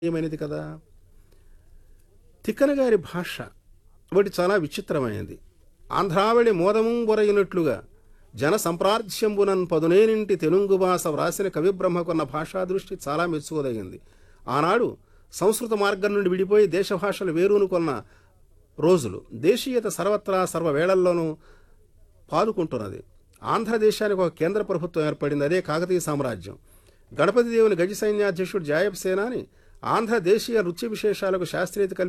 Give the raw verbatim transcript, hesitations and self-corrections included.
ఏమైనది కదా. తిక్కనగారి భాష ఒకటి చాలా విచిత్రమైనది. ఆంధ్రావళి మోదము బొరయినట్లుగా జన సంప్రార్థ్యంబునన్ పదునేనింటి తెలుగు భాష వ్రాసిన కవిబ్రహ్మకున్న భాషా దృష్టి చాలా మెచ్చుకోదగింది. ఆనాడు సంస్కృత మార్గం నుండి విడిపోయి దేశ భాషలు వేరూనుకొన్న రోజులు. దేశీయత సర్వత్రా సర్వవేళల్లోనూ పాదుకుంటున్నది. ఆంధ్రదేశానికి ఒక కేంద్ర ప్రభుత్వం ఏర్పడింది. అదే కాకతీయ సామ్రాజ్యం. గణపతి దేవుని గజ సైన్యాధ్యక్షుడు జాయబ్ సేనాని ఆంధ్ర దేశీయ నృత్య విశేషాలకు శాస్త్రీయత